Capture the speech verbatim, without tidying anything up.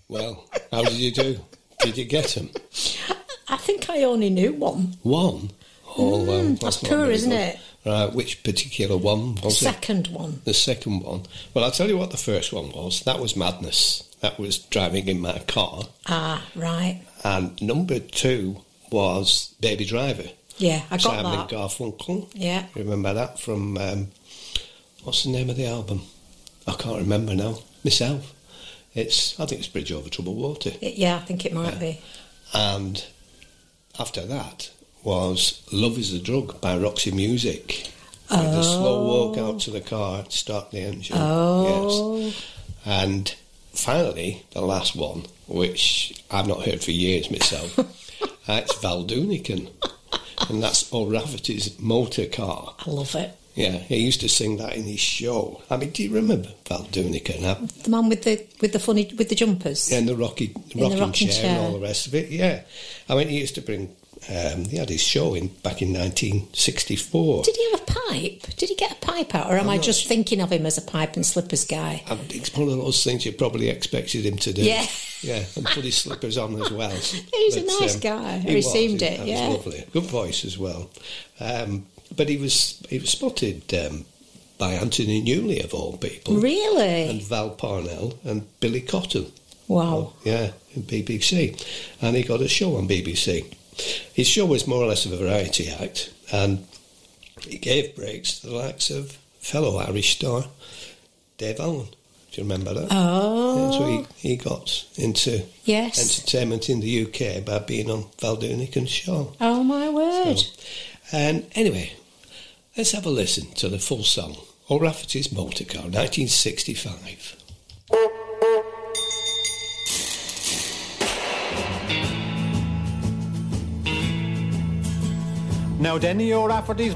Well, how did you do? Did you get them? I think I only knew one. One? Oh, well, Mm, that's that's not poor, very isn't good. it? Right, which particular one The was it? second one. The second one. Well, I'll tell you what the first one was. That was madness. That was driving in my car. Ah, right. And number two was Baby Driver. Yeah, I got Simon that. and Garfunkel. Yeah. Remember that from, um, what's the name of the album? I can't remember now. Myself. It's, I think it's Bridge Over Troubled Water. It- yeah, I think it might Yeah. be. And after that was Love is a Drug by Roxy Music. Oh. With a slow walk out to the car, start the engine. Oh. Yes. And finally, the last one, which I've not heard for years myself, uh, it's Val Doonican. And that's Paul Rafferty's Motor Car. I love it. Yeah, he used to sing that in his show. I mean, do you remember Val Doonican? Huh? The man with the with the funny with the jumpers. Yeah, and the rocky, the rocking, rocking chair, chair. and all the rest of it. Yeah, I mean, he used to bring. Um, he had his show in back in nineteen sixty-four. Did he have a pipe? Did he get a pipe out, or am I'm I not just sure. thinking of him as a pipe and slippers guy? I think it's one of those things you probably expected him to do. Yeah. Yeah, and put his slippers on as well. He's a nice guy, or he was, seemed he- it, that yeah. was lovely. Good voice as well. Um, but he was he was spotted um, by Anthony Newley, of all people. Really? And Val Parnell and Billy Cotton. Wow. Yeah, in B B C. And he got a show on B B C. His show was more or less of a variety act, and he gave breaks to the likes of fellow Irish star Dave Allen. Do you remember that? Oh. Yeah, so he, he got into Yes. entertainment in the U K by being on Val Doonican's show. Oh my word. So, and anyway, let's have a listen to the full song. Paul Rafferty's Motor Car, nineteen sixty-five. Now Denny O'Rafferty's